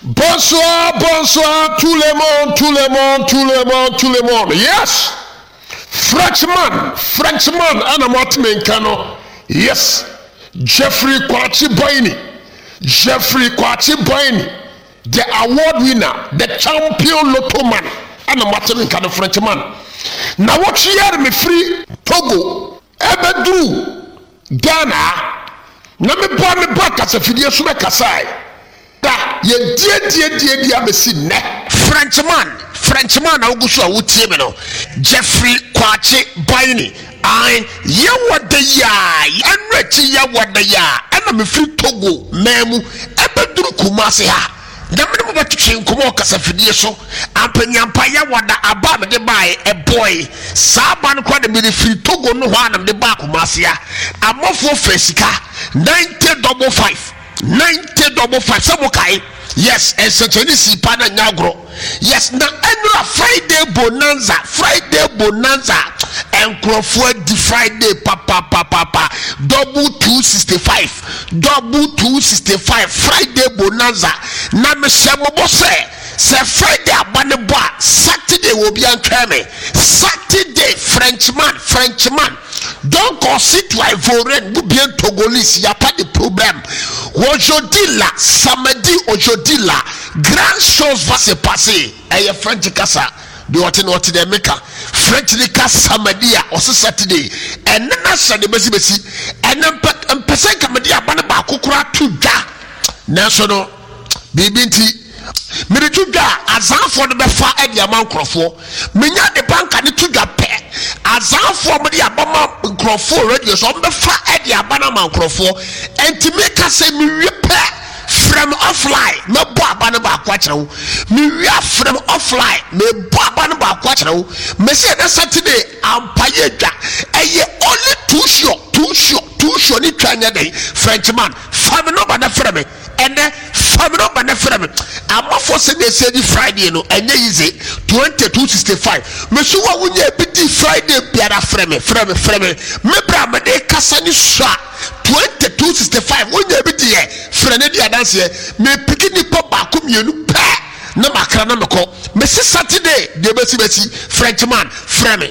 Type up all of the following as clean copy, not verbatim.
Bonsoir, bonsoir, tout le monde, tout le monde, tout le monde, tout le monde. Yes, Frenchman, Anna Martin Kano. Yes, Jeffrey Kwachi Boyni, the award winner, the champion lotto man, Anna Martin Kano, Frenchman. Now what you hear me free Togo, Ebedu, Ghana. Na me ba kasa fidie so be kasai da ye die abesi ne Frenchman na oguso a wotie me no Jeffrey Kwachi Boyni ai ye wode ya anrechi ye wode ya ana me free Togo memu ebeduru Kumasi ha na me mo betwe nkomo kasa fidie so ampanyampa ye wada aba me de bai e boy saba no kwa de me free Togo no ho ana me de ba Kumasi ha amofo fesika 9055 samukai. Yes, and such a si pana nyagro. Yes, na enra Friday bonanza and Crawford the Friday papa double 265 Friday bonanza na me shemo say Friday abaneba Saturday will be ankame Saturday Frenchman donc on cite la Ivoirienne ou bien Togolese, il n'y a pas de problème. Aujourd'hui là, samedi, aujourd'hui là, grande chose va se passer. Et French Kassa, de Wati de Meka, French Nika samedi, aussi Saturday. Et nana de Bessi, et un person comme dit à Banaba Kukura Tuga, National Bibinti. Me tuga azanfo de befa e dia man krofo menya de banka ne tuga pe azanfo me dia bama krofo radio so befa e dia bana man krofo enti me ka se me wie pe from offline me bo abana ba kwa kire me wie from offline me bo abana ba kwa kire me se na Saturday ampaye dwa eye only too sure ni twanya dey Frenchman fam no ba na frame and family number na frame am for say they say the Friday no enye easy 2265 me so wa wunya bi di Friday biara frame me bra me de kasa ni sha 2265 wunya bi di e frame di adanse me pikini pop ba ko mienu pa na makra na me ko me se Saturday de besi Frenchman frame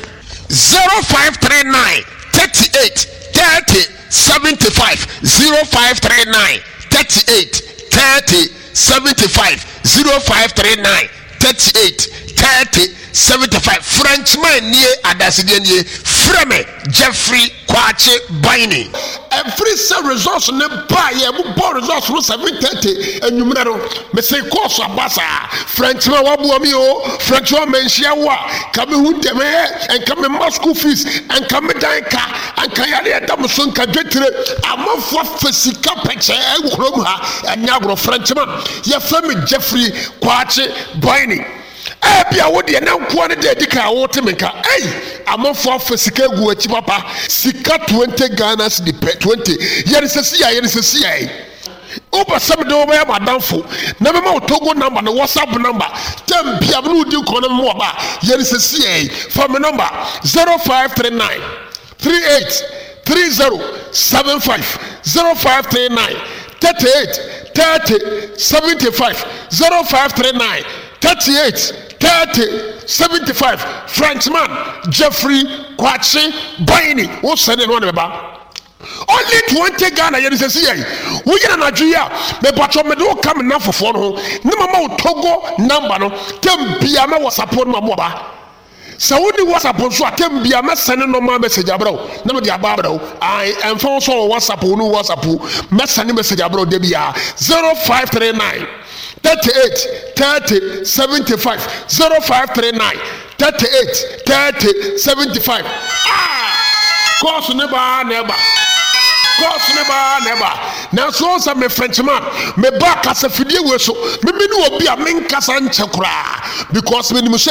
0539 38 30 75 0539 38 30 75 0539 38 30 75 Frenchman nie adaside nie frame Jeffrey Kwachi Boyni every results ne buy e bo results no 730 enumere no me say course abasa Frenchman wabu mi o Frenchman menhia wa ka me hu dem en ka me Moscow fees en ka me danka en ka yare dam so nka dwetire amafo fasika peche e krom ha anyagro Frenchman ye frame Jeffrey Kwachi Boyni bia wo de na nko ne de dika wo te menka amofo afasika gu achi papa sika 20 Ghana cedi 20 yere sesi ya oba sam de oba madamfo na me ma Togo number na WhatsApp number tem bia no di ko na mo ba yere sesi ya for me number 0539 38 3075 0539 38 30 75 0539 38 30 75 Frenchman Jeffrey Kwachi Boyni wo sene no ba only 20 Ghana yen se see wo yina na dwia me bacho me do kam na fofo no ne mama Togo number no tem bia me WhatsApp no mo ba sa woni WhatsApp so atem bia me sene no ma message abrawo na me dia ba abrawo ai enfo so WhatsApp no WhatsApp me sene message abrawo de bia 0539 38 30 75 0539 38 30 75 course never na so sa me Frenchman me ba kasa fidie we so me ni obi a me nkasa nche kura because me ni